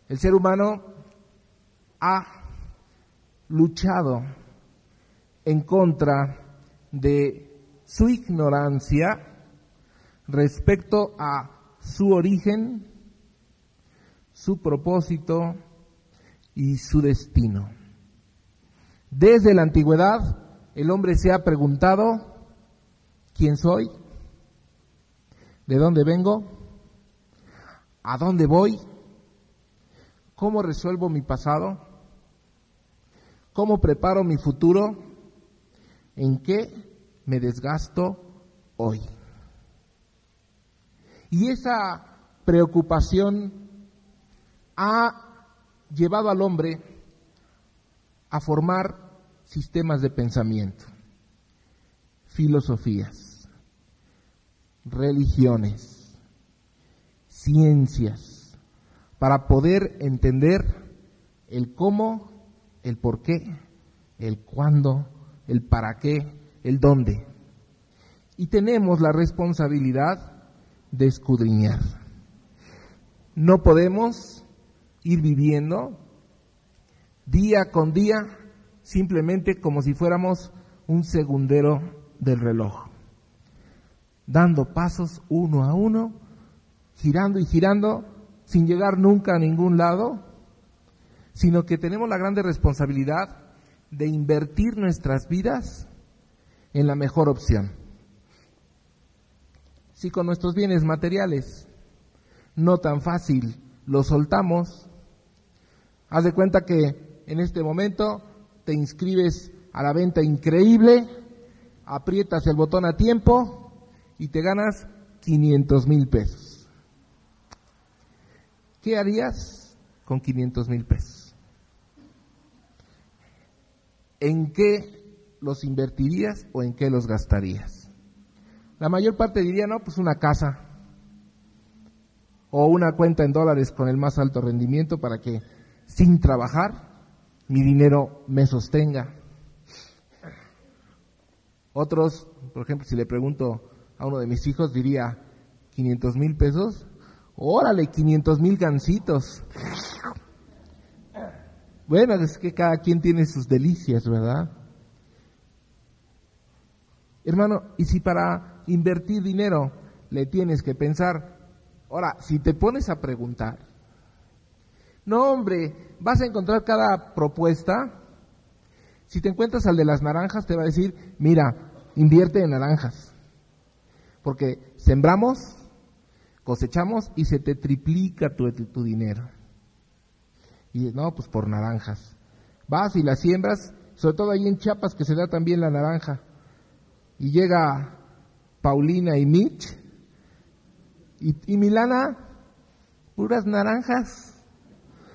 El ser humano ha luchado en contra de su ignorancia respecto a su origen, su propósito y su destino. Desde la antigüedad, el hombre se ha preguntado: ¿quién soy? ¿De dónde vengo? ¿A dónde voy? ¿Cómo resuelvo mi pasado? ¿Cómo preparo mi futuro? ¿En qué me desgasto hoy? Y esa preocupación ha llevado al hombre a formar sistemas de pensamiento, filosofías, religiones, ciencias, para poder entender el cómo, el por qué, el cuándo, el para qué, el dónde. Y tenemos la responsabilidad de escudriñar. No podemos ir viviendo día con día simplemente como si fuéramos un segundero del reloj, dando pasos uno a uno, girando y girando, sin llegar nunca a ningún lado, sino que tenemos la grande responsabilidad de invertir nuestras vidas en la mejor opción. Si con nuestros bienes materiales no tan fácil los soltamos, haz de cuenta que en este momento te inscribes a la venta increíble, aprietas el botón a tiempo y te ganas 500,000 pesos. ¿Qué harías con 500,000 pesos? ¿En qué los invertirías o en qué los gastarías? La mayor parte diría, no, pues una casa o una cuenta en dólares con el más alto rendimiento para que sin trabajar mi dinero me sostenga. Otros, por ejemplo, si le pregunto a uno de mis hijos, diría 500,000 pesos. Órale, 500,000 gansitos. Bueno, es que cada quien tiene sus delicias, ¿verdad? Hermano, y si para invertir dinero le tienes que pensar, ahora, si te pones a preguntar, no hombre, vas a encontrar cada propuesta. Si te encuentras al de las naranjas, te va a decir, mira, invierte en naranjas, porque sembramos, cosechamos y se te triplica tu dinero. Y no, pues por naranjas. Vas y las siembras, sobre todo ahí en Chiapas que se da también la naranja. Y llega Paulina y Mitch y Milana, puras naranjas.